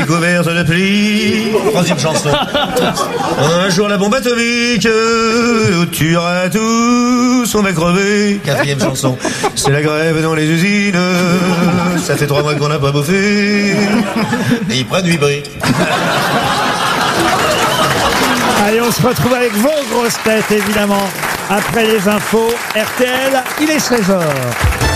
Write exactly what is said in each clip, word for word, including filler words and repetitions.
couvertes de pluie. Troisième chanson. Un jour la bombe atomique, où tu auras tous, on va crever. Quatrième chanson. C'est la grève dans les usines, ça fait trois mois qu'on n'a pas bouffé. Et ils prennent huit briques. Allez, on se retrouve avec vos grosses têtes, évidemment. Après les infos, R T L, il est seize heures.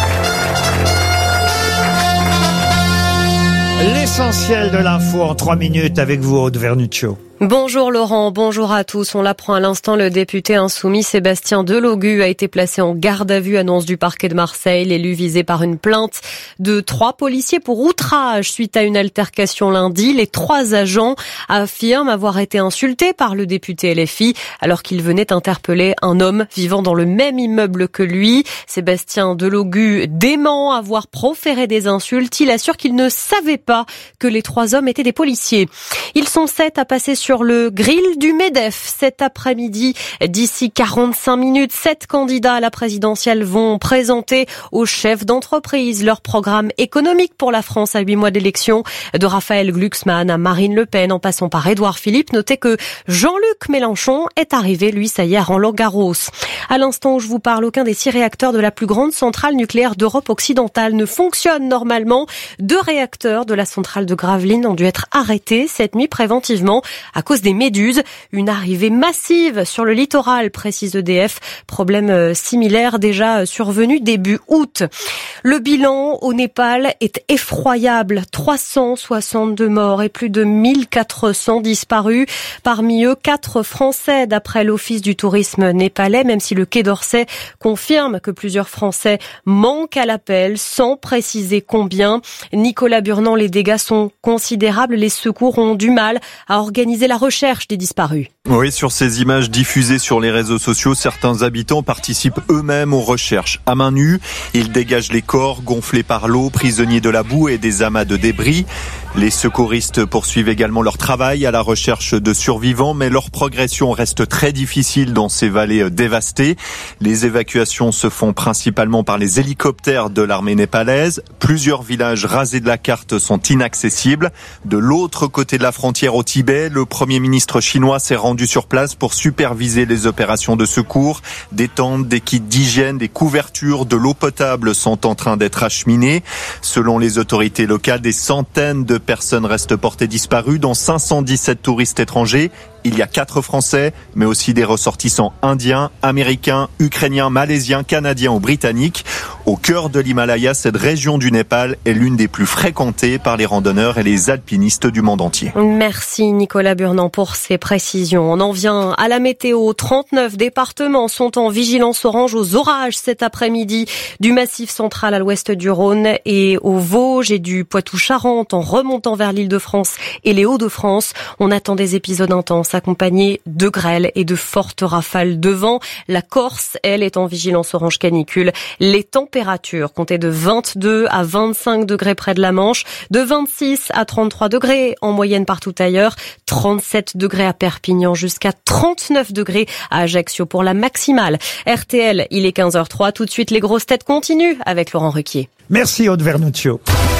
L'essentiel de l'info en trois minutes avec vous, Aude Vernuccio. Bonjour Laurent, bonjour à tous. On l'apprend à l'instant, le député insoumis Sébastien Delogu a été placé en garde à vue, annonce du parquet de Marseille. L'élu visé par une plainte de trois policiers pour outrage suite à une altercation lundi. Les trois agents affirment avoir été insultés par le député L F I alors qu'il venait interpeller un homme vivant dans le même immeuble que lui. Sébastien Delogu dément avoir proféré des insultes. Il assure qu'il ne savait pas que les trois hommes étaient des policiers. Ils sont sept à passer sur sur le grill du MEDEF cet après-midi. D'ici quarante-cinq minutes, sept candidats à la présidentielle vont présenter aux chefs d'entreprise leur programme économique pour la France à huit mois d'élection. De Raphaël Glucksmann à Marine Le Pen en passant par Édouard Philippe. Notez que Jean-Luc Mélenchon est arrivé, lui, ça y est, à Roland-Garros. À l'instant où je vous parle, aucun des six réacteurs de la plus grande centrale nucléaire d'Europe occidentale ne fonctionne normalement. Deux réacteurs de la centrale de Gravelines ont dû être arrêtés cette nuit préventivement à cause des méduses. Une arrivée massive sur le littoral, précise E D F. Problème similaire déjà survenu début août. Le bilan au Népal est effroyable. trois cent soixante-deux morts et plus de mille quatre cents disparus. Parmi eux, quatre Français d'après l'Office du tourisme népalais, même si le Quai d'Orsay confirme que plusieurs Français manquent à l'appel sans préciser combien. Nicolas Burnand, les dégâts sont considérables. Les secours ont du mal à organiser la recherche des disparus. Oui, sur ces images diffusées sur les réseaux sociaux, certains habitants participent eux-mêmes aux recherches. À main nue, ils dégagent les corps gonflés par l'eau, prisonniers de la boue et des amas de débris. Les secouristes poursuivent également leur travail à la recherche de survivants, mais leur progression reste très difficile dans ces vallées dévastées. Les évacuations se font principalement par les hélicoptères de l'armée népalaise. Plusieurs villages rasés de la carte sont inaccessibles. De l'autre côté de la frontière au Tibet, le Premier ministre chinois s'est rendu sur place pour superviser les opérations de secours. Des tentes, des kits d'hygiène, des couvertures, de l'eau potable sont en train d'être acheminées. Selon les autorités locales, des centaines de personnes restent portées disparues, dont cinq cent dix-sept touristes étrangers. Il y a quatre Français, mais aussi des ressortissants indiens, américains, ukrainiens, malaisiens, canadiens ou britanniques. Au cœur de l'Himalaya, cette région du Népal est l'une des plus fréquentées par les randonneurs et les alpinistes du monde entier. Merci Nicolas Burnand pour ces précisions. On en vient à la météo. trente-neuf départements sont en vigilance orange aux orages cet après-midi, du Massif central à l'ouest du Rhône et aux Vosges et du Poitou-Charentes en remontant vers l'Île-de-France et les Hauts-de-France. On attend des épisodes intenses accompagnés de grêle et de fortes rafales de vent. La Corse, elle, est en vigilance orange canicule. Les températures comptaient de vingt-deux à vingt-cinq degrés près de la Manche, de vingt-six à trente-trois degrés en moyenne partout ailleurs, trente-sept degrés à Perpignan jusqu'à trente-neuf degrés à Ajaccio pour la maximale. R T L, il est quinze heures zéro trois. Tout de suite, les grosses têtes continuent avec Laurent Ruquier. Merci Aude Vernuccio.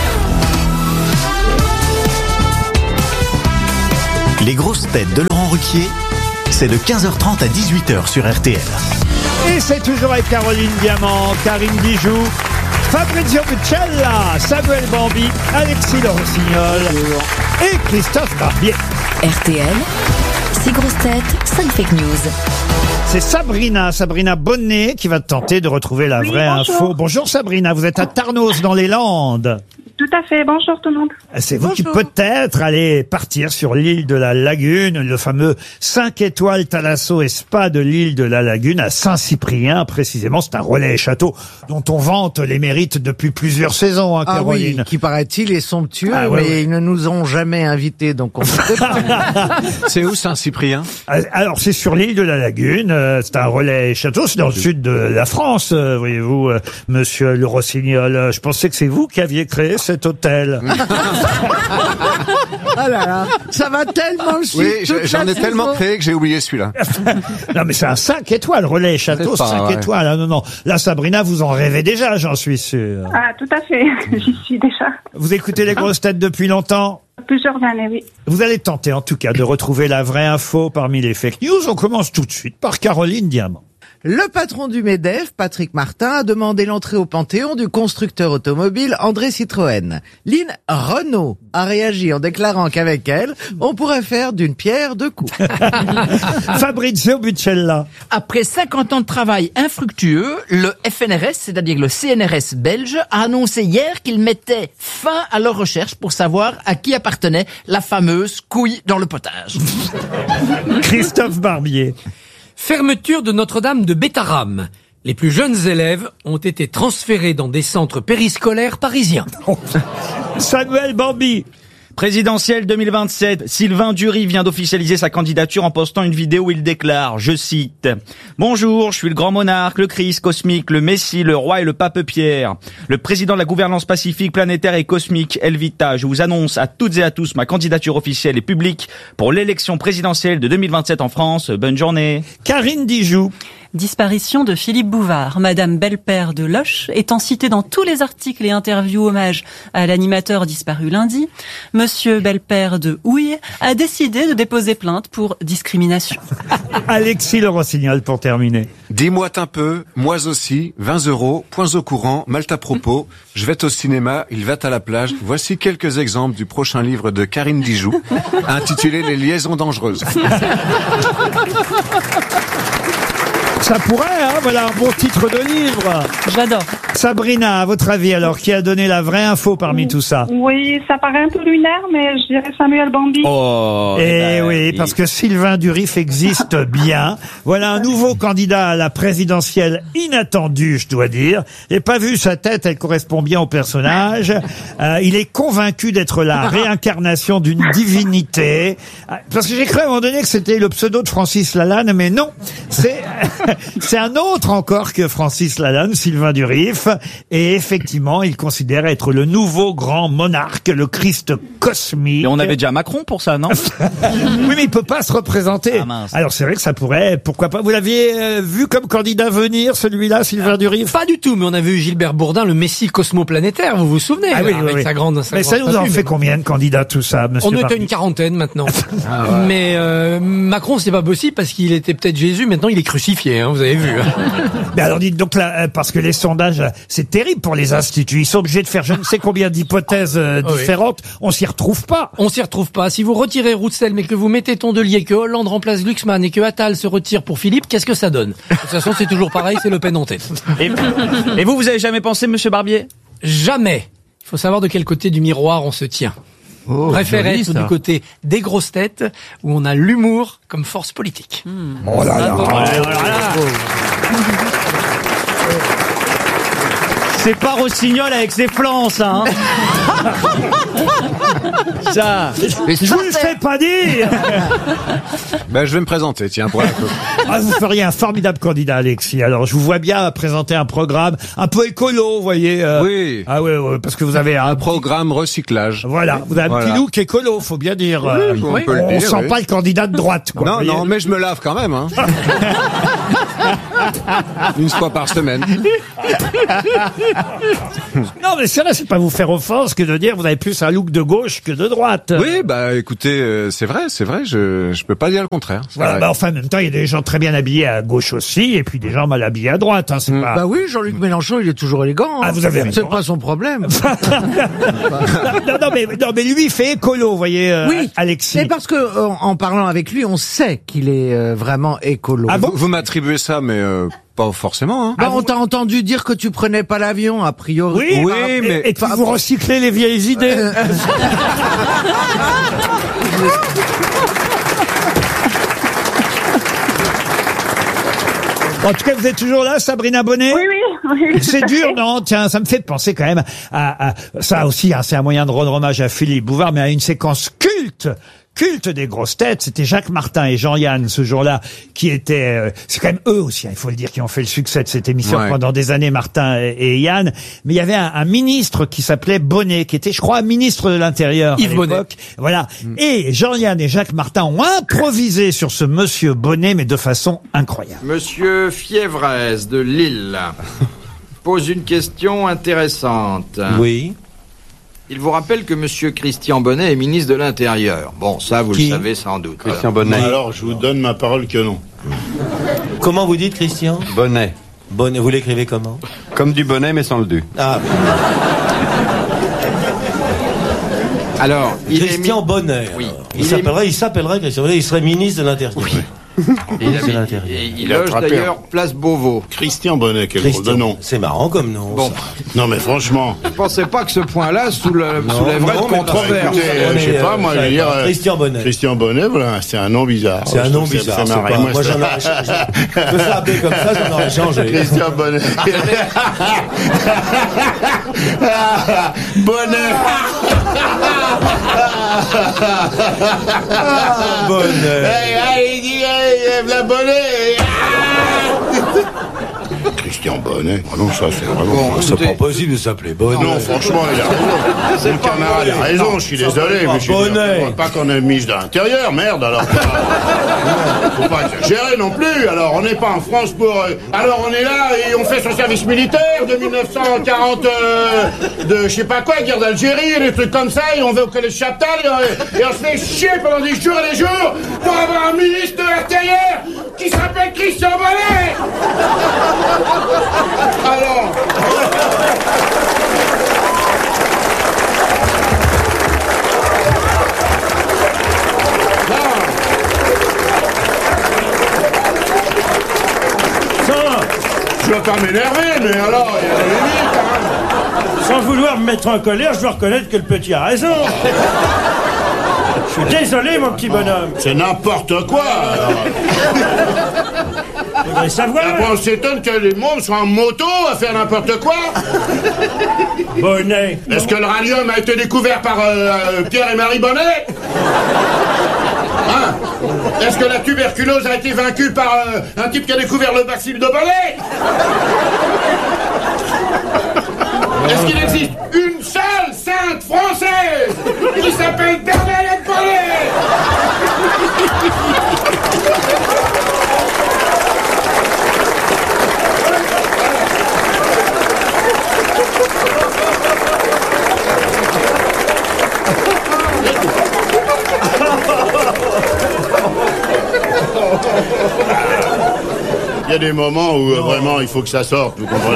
Les grosses têtes de Laurent Ruquier, c'est de quinze heures trente à dix-huit heures sur R T L. Et c'est toujours avec Caroline Diamant, Karine Bijoux, Fabrizio Buccella, Samuel Bambi, Alexis Le Rossignol et Christophe Barbier. R T L, six grosses têtes, cinq fake news. C'est Sabrina, Sabrina Bonnet qui va tenter de retrouver la oui, vraie bonjour. info. Bonjour Sabrina, vous êtes à Tarnos dans les Landes. Tout à fait, bonjour tout le monde. C'est vous Bonjour. qui peut-être allez partir sur l'île de la Lagune, le fameux cinq étoiles Thalasso et Spa de l'île de la Lagune à Saint-Cyprien, précisément. C'est un relais château dont on vante les mérites depuis plusieurs saisons, hein, Ah Caroline. oui, qui paraît-il est somptueux, Ah ouais, mais ouais. ils ne nous ont jamais invités, donc on ne sait pas. C'est où Saint-Cyprien? Alors c'est sur l'île de la Lagune, euh, c'est un relais château, c'est dans le sud de la France, euh, voyez-vous, euh, monsieur Le Rossignol. Euh, Je pensais que c'est vous qui aviez créé cet hôtel. Ah là là, ça va tellement le suivre. Oui, toute j'en la ai tellement saison. créé que j'ai oublié celui-là. Non mais c'est un cinq étoiles, relais château, C'est pas, cinq ouais. étoiles. Ah, non, non. Là Sabrina, vous en rêvez déjà, j'en suis sûr. Ah, tout à fait, j'y suis déjà. Vous écoutez les grosses têtes depuis longtemps? Plusieurs années, oui. Vous allez tenter en tout cas de retrouver la vraie info parmi les fake news. On commence tout de suite par Caroline Diamant. Le patron du MEDEF, Patrick Martin, a demandé l'entrée au Panthéon du constructeur automobile André Citroën. Lynn Renault a réagi en déclarant qu'avec elle, on pourrait faire d'une pierre deux coups. Fabrizio Buccella. Après cinquante ans de travail infructueux, le F N R S, c'est-à-dire le C N R S belge, a annoncé hier qu'il mettait fin à leurs recherches pour savoir à qui appartenait la fameuse couille dans le potage. Christophe Barbier. Fermeture de Notre-Dame de Bétarame. Les plus jeunes élèves ont été transférés dans des centres périscolaires parisiens. Samuel Bambi. Présidentielle deux mille vingt-sept, Sylvain Dury vient d'officialiser sa candidature en postant une vidéo où il déclare, je cite, « Bonjour, je suis le grand monarque, le Christ cosmique, le Messie, le roi et le pape Pierre. Le président de la gouvernance pacifique, planétaire et cosmique, Elvita, je vous annonce à toutes et à tous ma candidature officielle et publique pour l'élection présidentielle de deux mille vingt-sept en France. Bonne journée. » Karine Dijoux. Disparition de Philippe Bouvard. Madame Belpère de Loche étant citée dans tous les articles et interviews hommage à l'animateur disparu lundi, Monsieur Belpère de Houille a décidé de déposer plainte pour discrimination. Alexis Le Rossignol pour terminer. Dis-moi un peu, moi aussi, vingt euros, points au courant, Malte à propos, je vais au cinéma, il va à la plage. Voici quelques exemples du prochain livre de Karine Dijoux, intitulé Les liaisons dangereuses. Ça pourrait, hein, voilà un bon titre de livre. J'adore. Sabrina, à votre avis alors, qui a donné la vraie info parmi tout ça? Oui, ça paraît un peu lunaire, mais je dirais Samuel Bambi. Oh, Eh ben, oui, il- parce que Sylvain Durif existe bien. Voilà un nouveau candidat à la présidentielle inattendu, je dois dire. J'ai pas vu sa tête, elle correspond bien au personnage. Euh, il est convaincu d'être la réincarnation d'une divinité. Euh, Parce que j'ai cru à un moment donné que c'était le pseudo de Francis Lalanne, mais non. C'est, c'est un autre encore que Francis Lalanne, Sylvain Durif. Et effectivement, il considère être le nouveau grand monarque, le Christ cosmique. Et on avait déjà Macron pour ça, non? Oui, mais il peut pas se représenter. Ah, mince. Alors c'est vrai que ça pourrait, pourquoi pas. Vous l'aviez euh, vu comme candidat venir, celui-là, Sylvain Durif? Pas du tout, mais on a vu Gilbert Bourdin, le Messie cosmoplanétaire, vous vous souvenez, Ah oui, là, oui, avec oui. sa grande, sa Mais ça grande nous en statue. fait combien de candidats tout ça, monsieur On est à Barbier une quarantaine maintenant. Mais euh, Macron, c'est pas possible parce qu'il était peut-être Jésus, maintenant il est crucifié, hein, vous avez vu. Mais alors dites donc là, euh, parce que les sondages, c'est terrible pour les instituts. Ils sont obligés de faire je ne sais combien d'hypothèses euh, Oui. différentes. On s'y retrouve pas. On s'y retrouve pas. Si vous retirez Roussel, mais que vous mettez Tondelier, que Hollande remplace Glucksmann et que Attal se retire pour Philippe, qu'est-ce que ça donne? De toute façon, c'est toujours pareil, c'est Le Pen en tête. Et, et vous, vous avez jamais pensé, monsieur Barbier? Jamais. Il faut savoir de quel côté du miroir on se tient. Oh, Préfère joli, être ça. du côté des grosses têtes où on a l'humour comme force politique. Oh là là. C'est pas Rossignol avec ses flancs, ça, hein. Ça. Je vous le fais pas dire. Ben, je vais me présenter, tiens, pour la cause. Ah, vous feriez un formidable candidat, Alexis. Alors, je vous vois bien présenter un programme un peu écolo, vous voyez. euh. Oui. Ah ouais, ouais, parce que vous avez un Un programme recyclage. Voilà, vous avez un Voilà. petit look écolo, faut bien dire. euh, on peut le on dire, sent oui. pas le candidat de droite, quoi. Non, vous non, voyez. mais je me lave quand même, hein. Une fois par semaine. Non, mais c'est vrai, c'est pas vous faire offense que de dire vous avez plus un look de gauche que de droite. Oui, bah écoutez, euh, c'est vrai, c'est vrai, je je peux pas dire le contraire. c'est Voilà, vrai. bah enfin, en même temps, il y a des gens très bien habillés à gauche aussi, et puis des gens mal habillés à droite, hein, c'est pas... Bah oui, Jean-Luc Mélenchon, il est toujours élégant. Ah, hein. vous avez raison. C'est pas son problème. non, non, mais, non, mais lui, il fait écolo, vous voyez, euh, Oui, Alexis. c'est parce que euh, en parlant avec lui, on sait qu'il est euh, vraiment écolo. Ah bon vous vous m'attribuez ça, mais euh, pas forcément, hein. Bah, Ah, on vous- t'a entendu dire que tu prenais pas l'avion, a priori. Oui, Oui, et- mais- Et puis vous recyclez les vieilles idées. Euh, En tout cas, vous êtes toujours là, Sabrina Bonnet? Oui, oui, oui. C'est dur, non? Tiens, ça me fait penser quand même à, à ça aussi, hein, c'est un moyen de rendre hommage à Philippe Bouvard, mais à une séquence culte. Culte des grosses têtes, c'était Jacques Martin et Jean-Yann ce jour-là qui étaient, euh, c'est quand même eux aussi, hein, il faut le dire, qui ont fait le succès de cette émission Ouais. pendant des années, Martin et, et Yann. Mais il y avait un, un ministre qui s'appelait Bonnet, qui était, je crois, ministre de l'Intérieur à Yves Bonnet. l'époque. Voilà. Et Jean-Yann et Jacques Martin ont improvisé sur ce monsieur Bonnet, mais de façon incroyable. Monsieur Fiévrez de Lille pose une question intéressante. Oui. Il vous rappelle que Monsieur Christian Bonnet est ministre de l'Intérieur. Bon, ça, vous Qui le savez sans doute. Christian Voilà. Bonnet. Alors, je vous donne ma parole que non. Comment vous dites, Christian? Bonnet. Bonnet, vous l'écrivez comment? Comme du bonnet, mais sans le du. Ah, Alors, il Christian est mi- Bonnet. Oui. alors. Il Il est- s'appellerait, il s'appellerait Christian Bonnet, il serait ministre de l'Intérieur. Il, Ministre de il- l'Intérieur. il- il Il a loge attrapé d'ailleurs place Beauvau. Christian Bonnet, quel drôle de Christian. nom. C'est marrant comme nom. Bon, ça. Non, mais franchement. je pensais pas que ce point-là soulève- Non, soulèverait non, de mais controverse. Écoutez, euh, On je sais est, pas, euh, moi, je je veux savais dire. pas. euh, Christian Bonnet. Christian Bonnet, voilà, c'est un nom bizarre. C'est un nom Ça- ça bizarre. fait c'est marrer. pas- Moi, Moi, ça- j'en aurais, je, je, je fais appeler comme ça, j'en aurais changé. Christian Bonnet. Bonnet. Ah, Bonnet. Hey, hey, il dit, hey, la Bonnet. Christian Bonnet. Oh non, ça, c'est vraiment. Bon, C'est écoutez, pas possible de s'appeler Bonnet. Non, franchement, il a raison. Mon camarade a raison, je suis désolé, mais je suis Bonnet. pas qu'on est ministre de l'Intérieur, merde, alors. Faut pas exagérer non plus, alors on n'est pas en France pour... euh, alors on est là et on fait son service militaire de mille neuf cent quarante, euh, de je sais pas quoi, guerre d'Algérie, et des trucs comme ça, et on va au collège Chaptal, et on, et on se fait chier pendant des jours et des jours pour avoir un ministre de l'Intérieur qui s'appelle Christian Bonnet. Alors... Je dois pas m'énerver, mais alors, il y a des limites, hein. Sans vouloir me mettre en colère, je dois reconnaître que le petit a raison. Je suis désolé, mon petit bonhomme. C'est n'importe quoi, alors. Vous devez savoir. Après, on s'étonne que les mômes soient en moto à faire n'importe quoi. Bonnet. Est-ce que le radium a été découvert par euh, euh, Pierre et Marie Bonnet? Hein? Est-ce que la tuberculose a été vaincue par euh, un type qui a découvert le bacille de Bonnet? Est-ce qu'il existe une seule sainte française qui s'appelle Bernadette Bonnet? Il y a des moments où euh, vraiment il faut que ça sorte, vous comprenez?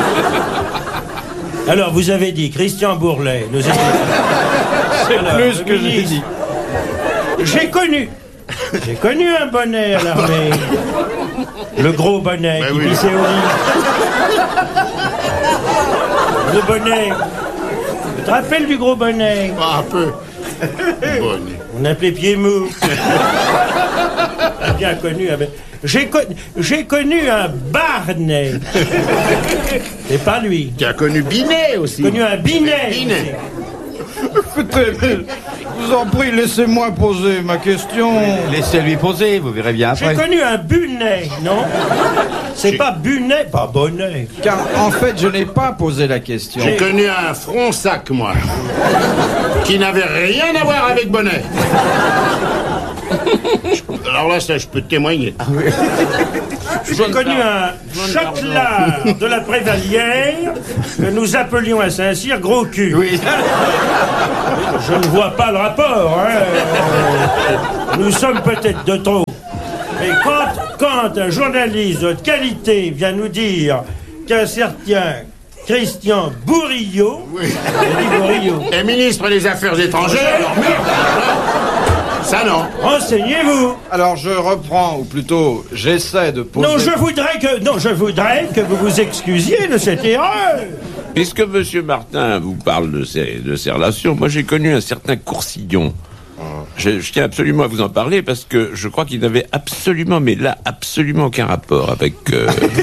Alors, vous avez dit Christian Bourlet. Nous expliquons. Alors, plus le que j'ai ministre. dit. J'ai connu. J'ai connu un bonnet à l'armée. Le gros bonnet Ben qui oui. pissait au lit. Le bonnet. Tu te rappelles du gros bonnet? Pas un peu. Bonnet. On appelait pied mou. J'ai bien connu. un- J'ai con- j'ai connu un Barnet. C'est pas lui. Tu as connu Binet aussi. J'ai connu un Binet. Binet. Écoutez, je vous en prie, laissez-moi poser ma question. Laissez-lui poser, vous verrez bien J'ai après. connu un Bunet, non? C'est pas Bunet, pas Bonnet. Car en fait, je n'ai pas posé la question. J'ai connu un Fronsac, moi, qui n'avait rien à voir avec Bonnet. Alors là, ça, je peux témoigner. J'ai connu un châtelard de la Prévalière que nous appelions à Saint-Cyr gros cul. Oui. Je ne vois pas le rapport, hein. Euh, Nous sommes peut-être de trop. Mais quand, quand un journaliste de qualité vient nous dire qu'un certain Christian Bourillot, Oui. j'ai dit Bourillot, Et ministre des Affaires étrangères, alors merde. Ça, non. renseignez-vous. Alors je reprends, ou plutôt j'essaie de poser... Non, je voudrais que, non, je voudrais que vous vous excusiez de cette erreur. Puisque Monsieur Martin vous parle de ces, de ces relations, moi j'ai connu un certain Coursillon. Je, je tiens absolument à vous en parler parce que je crois qu'il n'avait absolument, mais là, absolument aucun rapport avec... euh,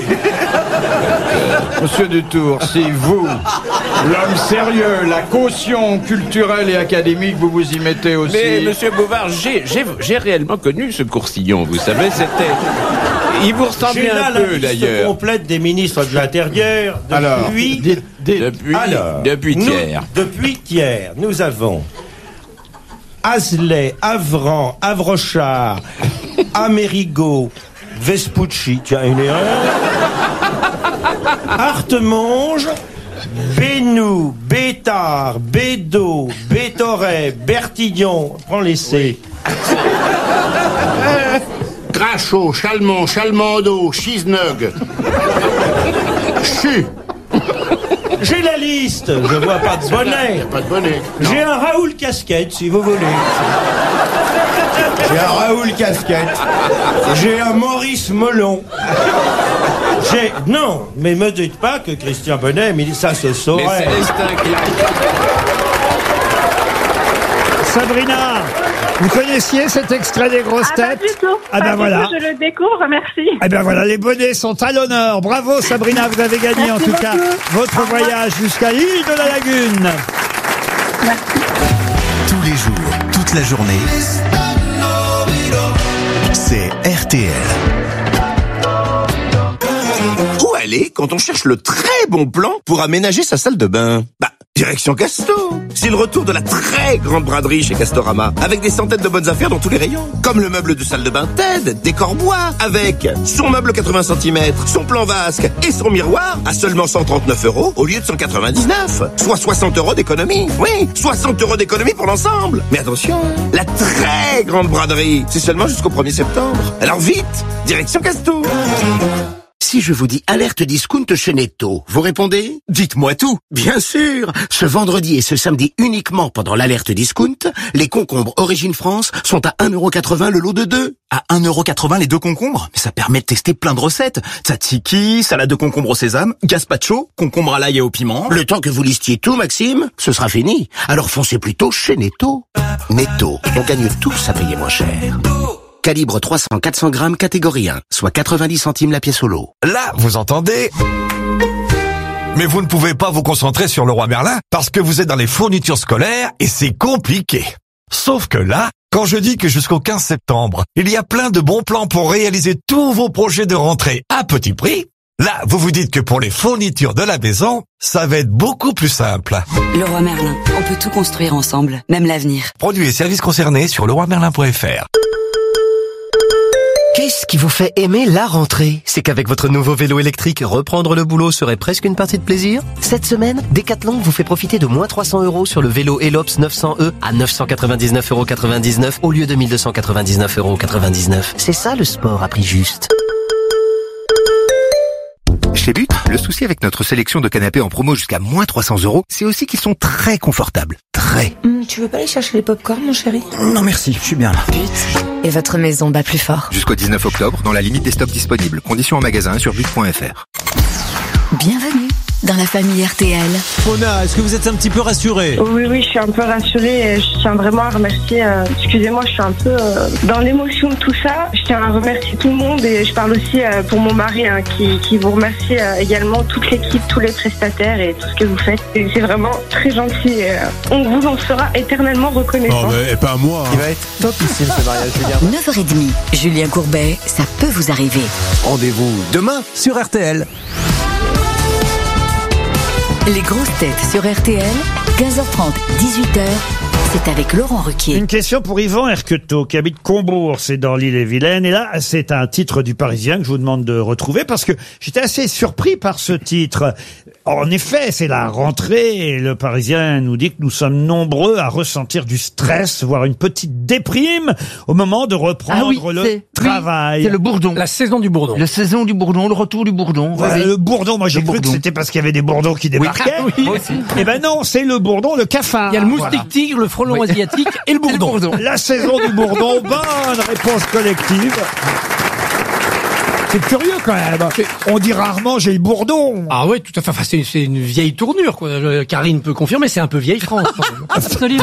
Monsieur Dutour, si vous, l'homme sérieux, la caution culturelle et académique, vous vous y mettez aussi... Mais Monsieur Bouvard, j'ai, j'ai, j'ai réellement connu ce Coursillon, vous savez, c'était... Il vous ressemblait J'ai là un la peu liste d'ailleurs. complète des ministres de l'Intérieur depuis... Alors, dites- dites- Depuis, Alors, depuis nous- hier. Depuis hier, nous avons Azelais, Avran, Avrochard, Amerigo, Vespucci, tu as une erreur, Artemonge, Bénou, Bétard, Bédo, Bétoret, Bertillon. Prends les C. Crachot, Chalmont, Chalmando, Chisenug. Chu. J'ai la liste, je vois pas de bonnet. Y a pas de bonnet. Non. J'ai un Raoul casquette, si vous voulez. J'ai un Raoul casquette. J'ai un Maurice Melon. J'ai... Non, mais me dites pas que Christian Bonnet, mais ça se saurait. Les Célestins qui Sabrina, vous connaissiez cet extrait des grosses Ah, pas têtes? du tout. Ah Pas ben du voilà. tout, je le découvre, merci. Eh bien voilà, les bonnets sont à l'honneur. Bravo Sabrina, vous avez gagné en Merci tout beaucoup. cas votre voyage jusqu'à l'île de la Lagune. Tous les jours, toute la journée, c'est R T L. Où aller quand on cherche le très bon plan pour aménager sa salle de bain? Bah, direction Casto. C'est le retour de la très grande braderie chez Castorama, avec des centaines de bonnes affaires dans tous les rayons. Comme le meuble de salle de bain Ted, décor bois, avec son meuble quatre-vingts centimètres, son plan vasque et son miroir à seulement cent trente-neuf euros au lieu de cent quatre-vingt-dix-neuf. Soit soixante euros d'économie. Oui, soixante euros d'économie pour l'ensemble. Mais attention, la très grande braderie, c'est seulement jusqu'au premier septembre. Alors vite, direction Casto. Si je vous dis alerte discount chez Netto, vous répondez? Dites-moi tout. Bien sûr. Ce vendredi et ce samedi uniquement pendant l'alerte discount, les concombres Origine France sont à un euro quatre-vingts le lot de deux. À un euro quatre-vingts les deux concombres? Mais ça permet de tester plein de recettes. Tzatziki, salade de concombre au sésame, gazpacho, concombre à l'ail et au piment. Le temps que vous listiez tout, Maxime, ce sera fini. Alors foncez plutôt chez Netto. Netto, on gagne tous à payer moins cher. Calibre trois cents à quatre cents grammes catégorie un, soit quatre-vingt-dix centimes la pièce au lot. Là, vous entendez? Mais vous ne pouvez pas vous concentrer sur Leroy Merlin parce que vous êtes dans les fournitures scolaires et c'est compliqué. Sauf que là, quand je dis que jusqu'au quinze septembre, il y a plein de bons plans pour réaliser tous vos projets de rentrée à petit prix, là, vous vous dites que pour les fournitures de la maison, ça va être beaucoup plus simple. Leroy Merlin, on peut tout construire ensemble, même l'avenir. Produits et services concernés sur leroy merlin point f r. Qu'est-ce qui vous fait aimer la rentrée? C'est qu'avec votre nouveau vélo électrique, reprendre le boulot serait presque une partie de plaisir? Cette semaine, Decathlon vous fait profiter de moins trois cents euros sur le vélo Elops neuf cents E à neuf cent quatre-vingt-dix-neuf euros quatre-vingt-dix-neuf au lieu de mille deux cent quatre-vingt-dix-neuf euros quatre-vingt-dix-neuf. C'est ça le sport à prix juste. Chez But, le souci avec notre sélection de canapés en promo jusqu'à moins trois cents euros, c'est aussi qu'ils sont très confortables. Très. Mmh, tu veux pas aller chercher les pop-corn, mon chéri? Non merci, je suis bien là. But. Et votre maison bat plus fort. Jusqu'au dix-neuf octobre, dans la limite des stocks disponibles. Conditions en magasin sur but point f r. Bienvenue dans la famille R T L. Mona, est-ce que vous êtes un petit peu rassurée? Oui, oui, je suis un peu rassurée et je tiens vraiment à remercier, euh, excusez-moi, je suis un peu euh, dans l'émotion de tout ça. Je tiens à remercier tout le monde et je parle aussi euh, pour mon mari hein, qui, qui vous remercie euh, également, toute l'équipe, tous les prestataires et tout ce que vous faites. Et c'est vraiment très gentil et euh, on vous en sera éternellement reconnaissant. Non, mais pas à moi. Hein. Il va être topissime ce mariage, Julien. neuf heures trente, Julien Courbet, ça peut vous arriver. Rendez-vous demain sur R T L. Les grosses têtes sur R T L, quinze heures trente, dix-huit heures, c'est avec Laurent Ruquier. Une question pour Yvan Herquetot, qui habite Combourg, c'est dans l'île-et-Vilaine. Et là, c'est un titre du Parisien que je vous demande de retrouver parce que j'étais assez surpris par ce titre. En effet, c'est la rentrée et le Parisien nous dit que nous sommes nombreux à ressentir du stress, voire une petite déprime au moment de reprendre Ah oui, le c'est- travail. oui, c'est le bourdon. La saison du bourdon. La saison du bourdon, le retour du bourdon. Voilà, Oui, oui. le bourdon, moi j'ai Le cru bourdon. que c'était parce qu'il y avait des bourdons qui débarquaient. Oui, moi aussi. Eh ben non, c'est le bourdon, le cafard. Il y a le moustique Voilà. tigre, le frelon Oui. asiatique et le bourdon. La saison du bourdon, bonne réponse collective. C'est curieux quand même. On dit rarement j'ai le bourdon. Ah ouais, tout à fait. Enfin, c'est, c'est une vieille tournure, quoi. Euh, Karine peut confirmer, c'est un peu vieille France. Absolument.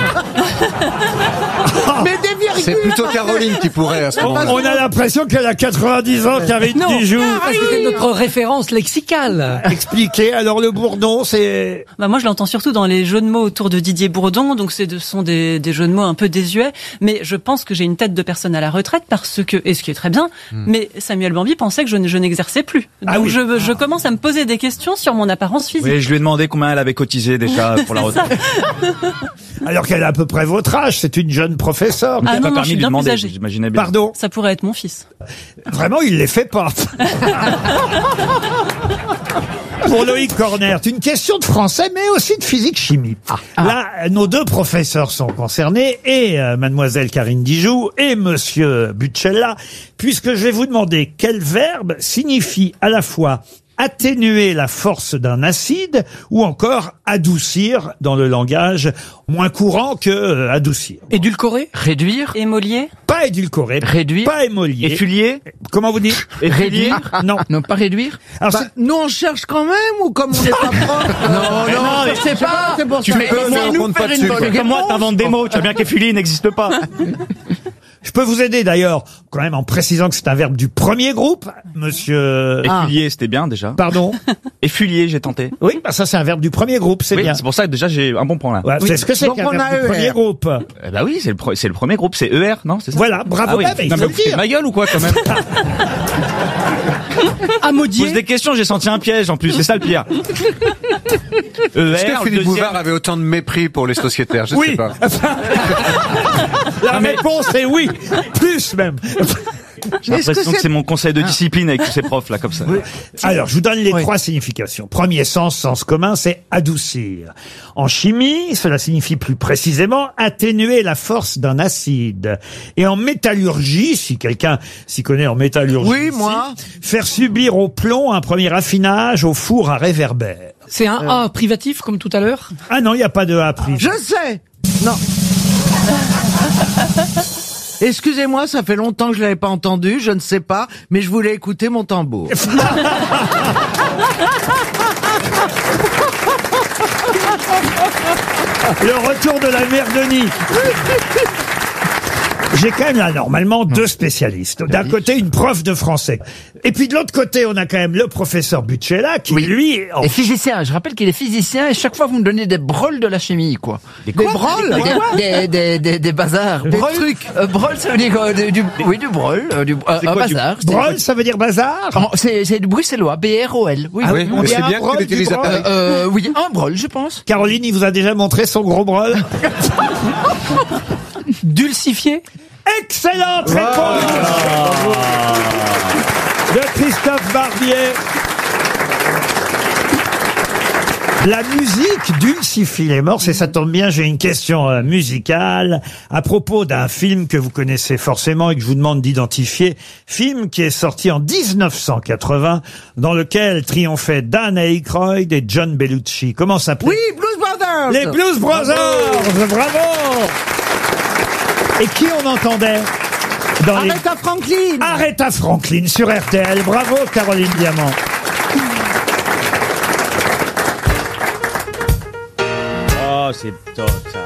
Mais des virgules. C'est plutôt Caroline qui pourrait à ce On, moment-là. on a l'impression qu'elle a quatre-vingt-dix ans, Karine Non, Dijoux. parce que c'est notre référence lexicale. Expliquez, alors le bourdon, c'est... Bah moi, je l'entends surtout dans les jeux de mots autour de Didier Bourdon, donc ce sont des, des jeux de mots un peu désuets, mais je pense que j'ai une tête de personne à la retraite parce que, et ce qui est très bien, mais Samuel Bambi pensait que je, ne- je n'exerçais plus. Donc Ah oui. je, je commence à me poser des questions sur mon apparence physique. Oui, je lui ai demandé combien elle avait cotisé déjà pour la C'est ça. retraite. Alors qu'elle a à peu près votre âge, c'est une jeune professeure. Ah non, non, permis je suis de lui bien plus demander, âgée. j'imaginais bien. Pardon. Ça pourrait être mon fils. Vraiment, il les fait pas. Pour Loïc Cornert, une question de français, mais aussi de physique-chimie. Ah. Là, nos deux professeurs sont concernés, et euh, mademoiselle Karine Dijoux et monsieur Butchella, puisque je vais vous demander quel verbe signifie à la fois atténuer la force d'un acide ou encore adoucir dans le langage moins courant que euh, adoucir. Édulcoré? Réduire? Émolier? Pas édulcoré. Réduire? Pas émolier. Effulier? Comment vous dites? Réduire? Non. Non, pas réduire? Alors, Bah, c'est- nous on cherche quand même ou comme on n'est pas proche? Non, Mais non, non, mais je sais pas. C'est pour Tu ça. fais comme moi, Laissez-nous on compte faire pas une dessus. bonne quoi. Comme moi, réponse. t'inventes des mots. Tu vois bien qu'effulier n'existe pas. Je peux vous aider d'ailleurs, quand même, en précisant que c'est un verbe du premier groupe, monsieur... Effulier, c'était bien déjà. Pardon? Effulier, j'ai tenté. Oui, bah ça c'est un verbe du premier groupe, c'est Oui, bien. c'est pour ça que déjà j'ai un bon point là. Ouais, c'est ce que c'est Donc qu'un on verbe a du E R. premier groupe. Eh bah oui, c'est le, pro- c'est le premier groupe, c'est E R, non? C'est ça? Voilà, bravo, Ah oui. bah, il Non, faut mais le vous foutez dire. de ma gueule ou quoi quand même? Amodier? Pose des questions, j'ai senti un piège en plus, c'est ça le pire. E Est-ce que R, Philippe deuxième- Bouvard avait autant de mépris pour les sociétaires? Je Oui. sais pas. La réponse est oui, plus même. J'ai Est-ce que l'impression que c'est- c'est mon conseil de discipline avec tous ces profs là comme ça. Alors, je vous donne les Oui. trois significations. Premier sens, sens commun, c'est adoucir. En chimie, cela signifie plus précisément atténuer la force d'un acide. Et en métallurgie, si quelqu'un s'y connaît en métallurgie, Oui, ici, moi. faire subir au plomb un premier affinage au four à réverbère. C'est un A privatif comme tout à l'heure? Ah non, il n'y a pas de A pris. Je sais. Non. Excusez-moi, ça fait longtemps que je l'avais pas entendu, je ne sais pas, mais je voulais écouter mon tambour. Le retour de la Verdenie. J'ai quand même là, normalement, deux spécialistes. D'un côté, une prof de français. Et puis de l'autre côté, on a quand même le professeur Butchella, qui, lui... en- Et physicien, je rappelle qu'il est physicien et chaque fois vous me donnez des broles de la chimie, quoi. Des Des brolles? Des, des, des, des, des bazars. Des Brol, trucs. euh, brol, ça veut dire euh, du, du- oui, du brol, euh, du, euh, C'est un quoi, du bazar. c'est- Brol, ça veut dire bazar? Oh, C'est c'est du bruxellois, B R O L. Oui, Ah Oui, on mais dit c'est un bien brol, qu'il du utilise à brol. Paris. euh, euh, oui, un brol, je pense. Caroline, il vous a déjà montré son gros brol? Dulcifié? Excellente réponse de Christophe Barbier. La musique dulcifie les morses, et ça tombe bien, j'ai une question euh, musicale à propos d'un film que vous connaissez forcément et que je vous demande d'identifier. Film qui est sorti en dix-neuf cent quatre-vingts, dans lequel triomphaient Dan Aykroyd et John Belushi. Comment s'appelait? Oui, Blues Brothers. Les Blues Brothers. Bravo. Et qui on entendait dans les... Aretha Franklin. Aretha Franklin sur R T L. Bravo Caroline Diamant. Oh, c'est top ça.